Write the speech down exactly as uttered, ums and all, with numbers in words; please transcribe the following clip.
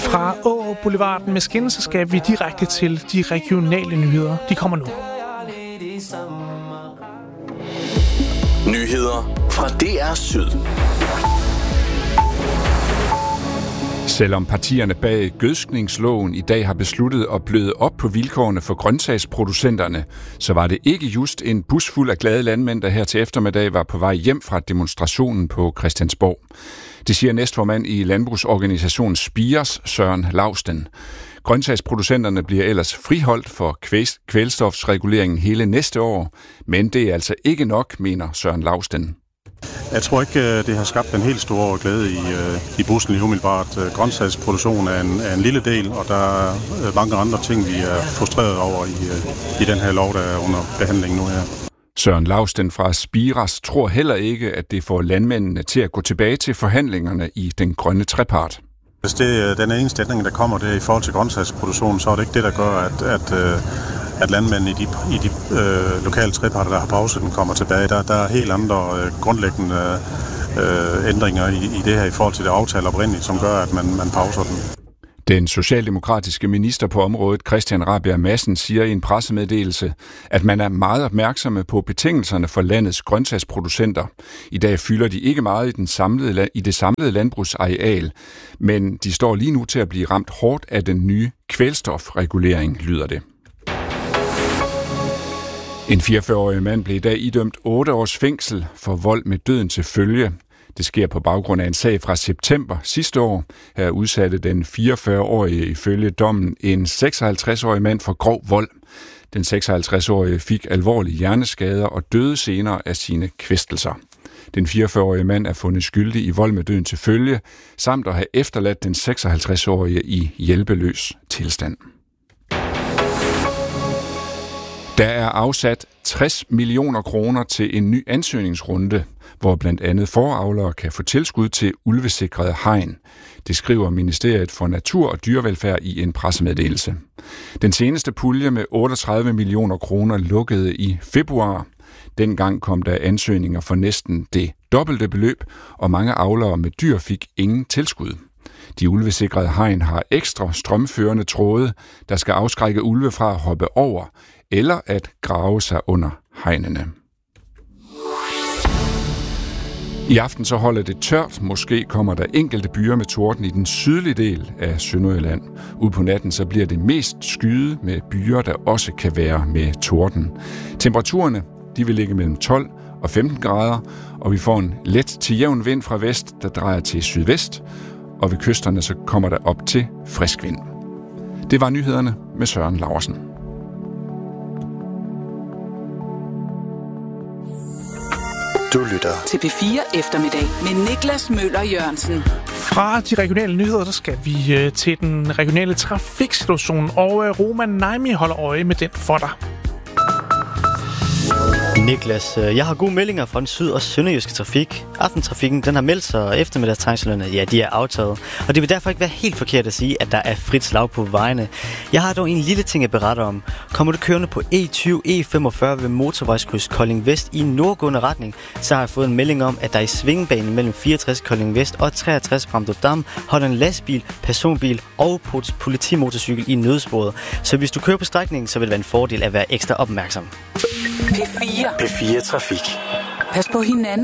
Fra Åge Boulevarden med skinne, så skal vi direkte til de regionale nyheder. De kommer nu. Nyheder fra D R Syd. Selvom partierne bag gødskningsloven i dag har besluttet at bløde op på vilkårene for grøntsagsproducenterne, så var det ikke just en bus fuld af glade landmænd, der her til eftermiddag var på vej hjem fra demonstrationen på Christiansborg. Det siger næstformand i landbrugsorganisationen Spiras, Søren Lausten. Grøntsagsproducenterne bliver ellers friholdt for kvælstofsreguleringen hele næste år, men det er altså ikke nok, mener Søren Lausten. Jeg tror ikke, det har skabt en helt stor glæde i, i bussen lige umiddelbart. Grøntsagsproduktion er en, er en lille del, og der er mange andre ting, vi er frustreret over i, i den her lov, der er under behandling nu her. Søren Lausten fra Spiras tror heller ikke, at det får landmændene til at gå tilbage til forhandlingerne i den grønne trepart. Hvis det er den eneste ændring, der kommer det i forhold til grøntsagsproduktion, så er det ikke det, der gør, at, at, at landmændene i de, i de øh, lokale treparter, der har pause, den kommer tilbage. Der, der er helt andre øh, grundlæggende øh, ændringer i, i det her i forhold til det aftale oprindeligt, som gør, at man, man pauser den. Den socialdemokratiske minister på området, Christian Rabjerg Madsen, siger i en pressemeddelelse, at man er meget opmærksomme på betingelserne for landets grøntsagsproducenter. I dag fylder de ikke meget i, den samlede, i det samlede landbrugsareal, men de står lige nu til at blive ramt hårdt af den nye kvælstofregulering, lyder det. En fireogfyrre-årig mand blev i dag idømt otte års fængsel for vold med døden til følge. Det sker på baggrund af en sag fra september sidste år. Her udsatte den fireogfyrre-årige ifølge dommen en seksoghalvtreds-årig mand for grov vold. Den seksoghalvtreds-årige fik alvorlige hjerneskader og døde senere af sine kvæstelser. Den fireogfyrre-årige mand er fundet skyldig i vold med døden til følge, samt at have efterladt den seksoghalvtreds-årige i hjælpeløs tilstand. Der er afsat tres millioner kroner til en ny ansøgningsrunde, hvor blandt andet foravlere kan få tilskud til ulvesikrede hegn. Det skriver Ministeriet for Natur og Dyrevelfærd i en pressemeddelelse. Den seneste pulje med otteogtredive millioner kroner lukkede i februar. Dengang kom der ansøgninger for næsten det dobbelte beløb, og mange avlere med dyr fik ingen tilskud. De ulvesikrede hegn har ekstra strømførende tråde, der skal afskrække ulve fra at hoppe over eller at grave sig under hegnene. I aften så holder det tørt. Måske kommer der enkelte byer med torden i den sydlige del af Sønderjylland. Ude på natten så bliver det mest skyet med byer, der også kan være med torden. Temperaturerne de vil ligge mellem tolv og femten grader, og vi får en let til jævn vind fra vest, der drejer til sydvest, og ved kysterne så kommer der op til frisk vind. Det var nyhederne med Søren Laursen. Du lytter til P fire Eftermiddag med Niklas Møller Jørgensen. Fra de regionale nyheder, der skal vi øh, til den regionale trafiksituation, og øh, Roman Naimi holder øje med den for dig. Niklas, jeg har gode meldinger fra den syd- og sønderjyske trafik. Aftentrafikken den har meldt sig, og eftermiddagstrængslerne, ja, de er aftaget. Og det vil derfor ikke være helt forkert at sige, at der er frit slag på vejene. Jeg har dog en lille ting at berette om. Kommer du kørende på E tyve E femogfyrre ved motorvejskryds Kolding Vest i nordgående retning, så har jeg fået en melding om, at der i svingebanen mellem fireogtres Kolding Vest og treogtres Bramdrup-Dam holder en lastbil, personbil og politimotorcykel i nødsporet. Så hvis du kører på strækningen, så vil det være en fordel at være ekstra opmærksom. P fire. P fire Trafik. Pas på hinanden.